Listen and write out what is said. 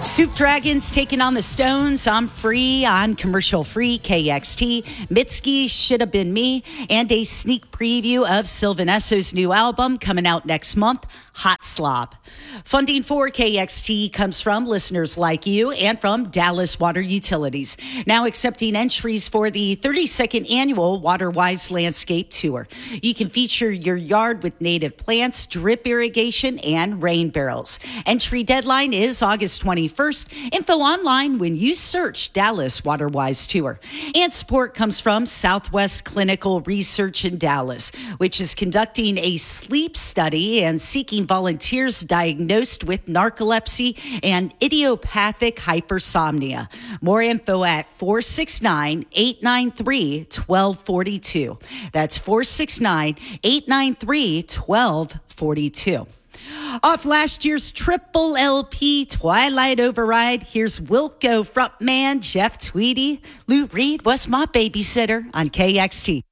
Soup Dragons taking on the Stones. I'm free on commercial free KXT. Mitski Should Have Been Me, and a sneak preview of Sylvan Esso's new album coming out next month, Hot Slob. Funding for KXT comes from listeners like you and from Dallas Water Utilities, now accepting entries for the 32nd annual WaterWise Landscape Tour. You can feature your yard with native plants, drip irrigation, and rain barrels. Entry deadline is August 21st. Info online when you search Dallas WaterWise Tour. And support comes from Southwest Clinical Research in Dallas, which is conducting a sleep study and seeking volunteers diagnosed with narcolepsy and idiopathic hypersomnia. More info at 469-893-1242. That's 469-893-1242. Off last year's triple LP Twilight Override, here's Wilco frontman Jeff Tweedy. Lou Reed was my babysitter on KXT.